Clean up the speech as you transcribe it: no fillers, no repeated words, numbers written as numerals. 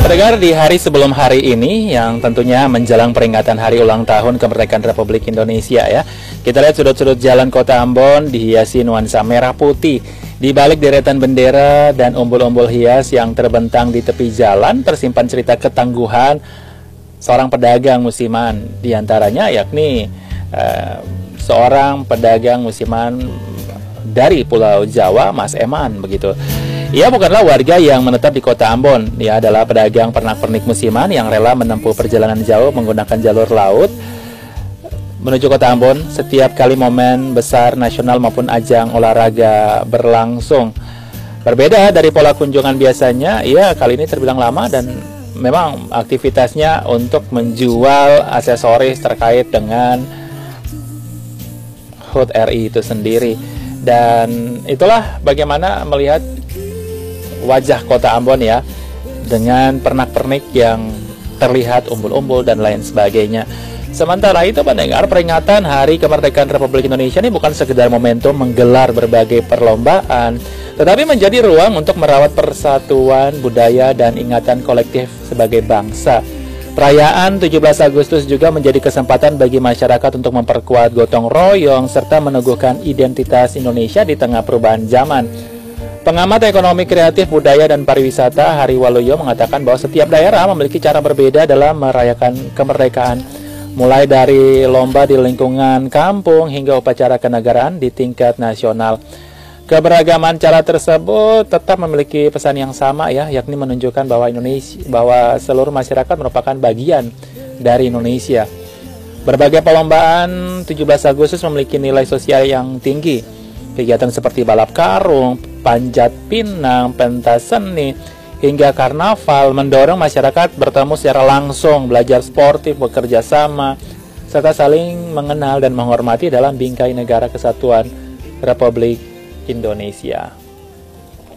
Pendengar, di hari sebelum hari ini yang tentunya menjelang peringatan hari ulang tahun kemerdekaan Republik Indonesia ya, kita lihat sudut-sudut jalan Kota Ambon dihiasi nuansa merah putih. Di balik deretan bendera dan umbul-umbul hias yang terbentang di tepi jalan tersimpan cerita ketangguhan seorang pedagang musiman, diantaranya yakni seorang pedagang musiman dari Pulau Jawa, Mas Eman begitu. Ia bukanlah warga yang menetap di Kota Ambon. Ia adalah pedagang pernak-pernik musiman yang rela menempuh perjalanan jauh menggunakan jalur laut menuju Kota Ambon setiap kali momen besar nasional maupun ajang olahraga berlangsung. Berbeda dari pola kunjungan biasanya, ia kali ini terbilang lama dan memang aktivitasnya untuk menjual aksesoris terkait dengan HUT RI itu sendiri. Dan itulah bagaimana melihat wajah Kota Ambon ya, dengan pernak-pernik yang terlihat umbul-umbul dan lain sebagainya. Sementara itu pendengar, peringatan Hari Kemerdekaan Republik Indonesia ini bukan sekedar momentum menggelar berbagai perlombaan, tetapi menjadi ruang untuk merawat persatuan budaya dan ingatan kolektif sebagai bangsa. Perayaan 17 Agustus juga menjadi kesempatan bagi masyarakat untuk memperkuat gotong royong serta meneguhkan identitas Indonesia di tengah perubahan zaman. Pengamat ekonomi kreatif, budaya, dan pariwisata Hari Waluyo mengatakan bahwa setiap daerah memiliki cara berbeda dalam merayakan kemerdekaan, mulai dari lomba di lingkungan kampung hingga upacara kenegaraan di tingkat nasional. Keberagaman cara tersebut tetap memiliki pesan yang sama ya, yakni menunjukkan bahwa seluruh masyarakat merupakan bagian dari Indonesia. Berbagai perlombaan 17 Agustus memiliki nilai sosial yang tinggi. Kegiatan seperti balap karung, panjat pinang, pentas seni, hingga karnaval mendorong masyarakat bertemu secara langsung, belajar sportif, bekerja sama, serta saling mengenal dan menghormati dalam bingkai negara kesatuan Republik Indonesia.